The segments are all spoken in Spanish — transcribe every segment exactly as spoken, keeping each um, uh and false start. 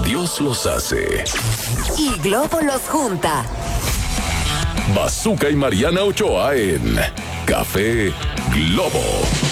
Dios los hace. Y Globo los junta. Bazooka y Mariana Ochoa en Café Globo.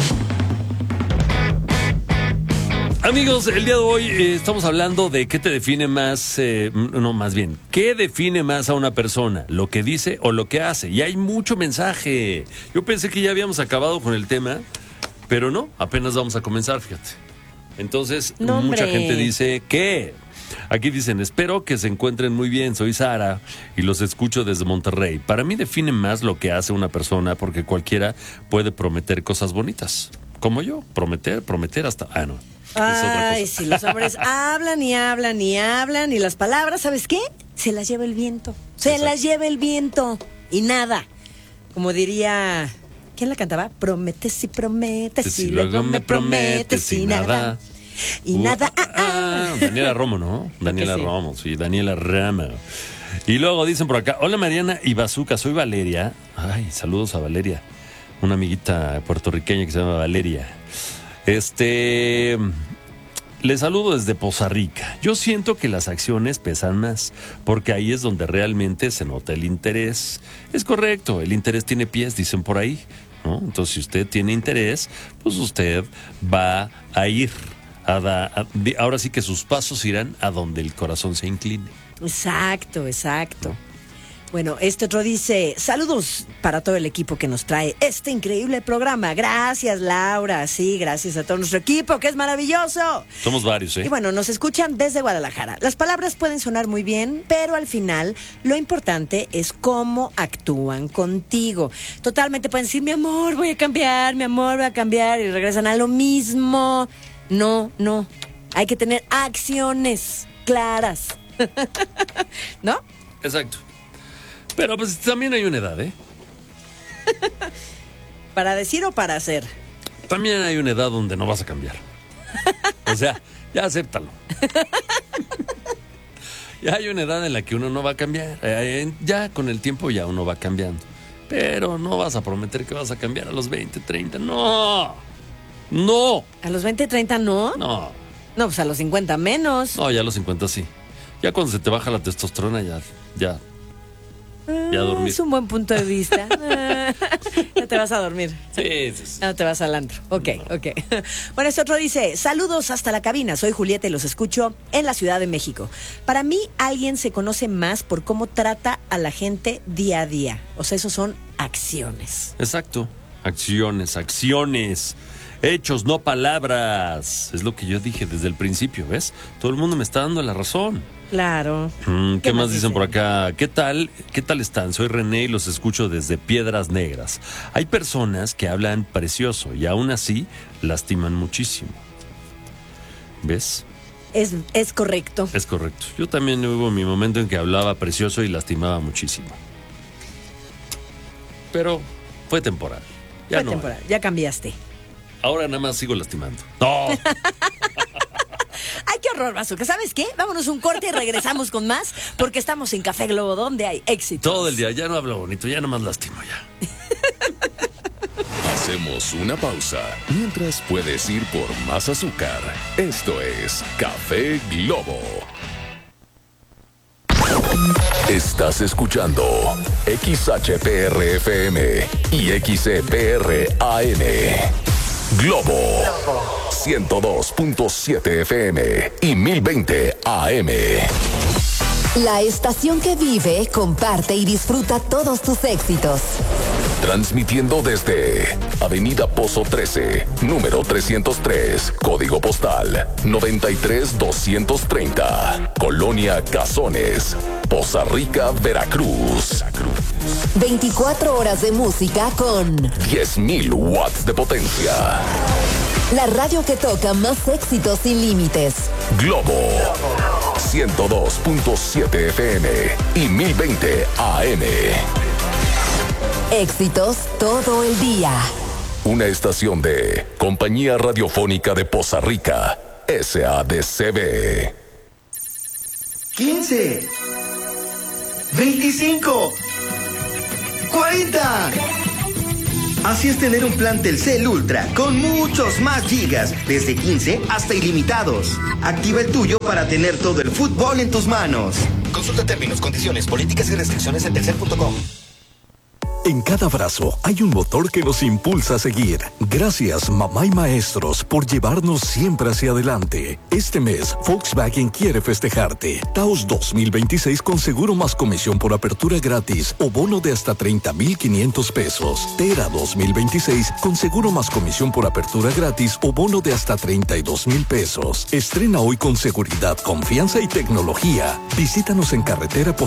Amigos, el día de hoy eh, estamos hablando de qué te define más, eh, no, más bien, qué define más a una persona, lo que dice o lo que hace. Y hay mucho mensaje. Yo pensé que ya habíamos acabado con el tema, pero no, apenas vamos a comenzar, fíjate. Entonces, no, mucha hombre. gente dice, ¿qué? Aquí dicen, espero que se encuentren muy bien, soy Sara y los escucho desde Monterrey. Para mí define más lo que hace una persona porque cualquiera puede prometer cosas bonitas. Como yo, prometer, prometer hasta... Ah, no. Ay, si los hombres hablan y hablan y hablan y las palabras, ¿sabes qué? Se las lleva el viento. Se Exacto. las lleva el viento. Y nada. Como diría... ¿Quién la cantaba? Prometes y prometes y luego me prometes y nada. Y Uh, nada. ah, ah, Daniela Romo, ¿no? Daniela sí. Romo, sí, Daniela Rama. Y luego dicen por acá, hola Mariana y Bazooka, soy Valeria. Ay, saludos a Valeria, una amiguita puertorriqueña que se llama Valeria. Este, les saludo desde Poza Rica. Yo siento que las acciones pesan más, porque ahí es donde realmente se nota el interés. Es correcto, el interés tiene pies, dicen por ahí, ¿no? Entonces, si usted tiene interés, pues usted va a ir. A da, a, de, ahora sí que sus pasos irán a donde el corazón se incline. Exacto, exacto. Bueno, este otro dice, saludos para todo el equipo que nos trae este increíble programa. Gracias, Laura. Sí, gracias a todo nuestro equipo, que es maravilloso. Somos varios, ¿eh? Y bueno, nos escuchan desde Guadalajara. Las palabras pueden sonar muy bien, pero al final lo importante es cómo actúan contigo. Totalmente pueden decir, mi amor, voy a cambiar, mi amor, voy a cambiar, y regresan a lo mismo. No, no. Hay que tener acciones claras. ¿No? Exacto. Pero pues también hay una edad, ¿eh? ¿Para decir o para hacer? También hay una edad donde no vas a cambiar. O sea, ya acéptalo. Ya hay una edad en la que uno no va a cambiar. Eh, ya con el tiempo ya uno va cambiando. Pero no vas a prometer que vas a cambiar a los veinte, treinta. ¡No! ¡No! ¿A los veinte, treinta no? No. No, pues a los cincuenta menos. No, ya a los cincuenta sí. Ya cuando se te baja la testosterona ya, ya. Ya a dormir. Es un buen punto de vista. Ah, ya te vas a dormir. Sí, sí, sí. Ya no te vas al antro. Ok, No. ok. Bueno, este otro dice, saludos hasta la cabina. Soy Julieta y los escucho en la Ciudad de México. Para mí, alguien se conoce más por cómo trata a la gente día a día. O sea, esos son acciones. Exacto. Acciones, acciones. Hechos, no palabras. Es lo que yo dije desde el principio, ¿ves? Todo el mundo me está dando la razón. Claro. Mm, ¿Qué, ¿Qué más más dicen dicen? por acá? ¿Qué tal? ¿Qué tal están? Soy René y los escucho desde Piedras Negras. Hay personas que hablan precioso y aún así lastiman muchísimo. ¿Ves? Es, es correcto. Es correcto. Yo también hubo mi momento en que hablaba precioso y lastimaba muchísimo. Pero fue temporal. Ya Fue no. temporal. Ya cambiaste. Ahora nada más sigo lastimando. No. Ay, qué horror, Bazooka. ¿Sabes qué? Vámonos un corte y regresamos con más, porque estamos en Café Globo, donde hay éxito. Todo el día. Ya no hablo bonito. Ya nada más lastimo ya. Hacemos una pausa. Mientras puedes ir por más azúcar. Esto es Café Globo. Estás escuchando X H P R F M y X E P R A M. Globo ciento dos punto siete F M y mil veinte A M. La estación que vive, comparte y disfruta todos tus éxitos. Transmitiendo desde Avenida Pozo trece, número trescientos tres, código postal noventa y tres doscientos treinta, Colonia Cazones, Poza Rica, Veracruz. veinticuatro horas de música con diez mil watts de potencia. la radio que toca más éxitos sin límites. Globo ciento dos punto siete F M y mil veinte A M. Éxitos todo el día. Una estación de Compañía Radiofónica de Poza Rica, S A D C B. quince, veinticinco, cuarenta. Así es tener un plan Telcel Ultra con muchos más gigas, desde quince hasta ilimitados. Activa el tuyo para tener todo el fútbol en tus manos. Consulta términos, condiciones, políticas y restricciones en telcel punto com. En cada abrazo hay un motor que nos impulsa a seguir. Gracias, mamá y maestros, por llevarnos siempre hacia adelante. Este mes, Volkswagen quiere festejarte. Taos dos mil veintiséis con seguro más comisión por apertura gratis o bono de hasta treinta mil quinientos pesos. Tera dos mil veintiséis con seguro más comisión por apertura gratis o bono de hasta treinta y dos mil pesos. Estrena hoy con seguridad, confianza y tecnología. Visítanos en carretera